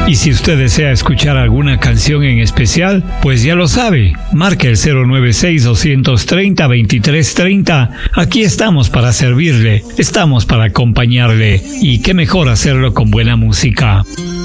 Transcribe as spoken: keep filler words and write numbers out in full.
Y si usted desea escuchar alguna canción en especial, pues ya lo sabe, marque el cero nueve seis, dos tres cero, dos tres tres cero. Aquí estamos para servirle, estamos para acompañarle, y qué mejor hacerlo con buena música.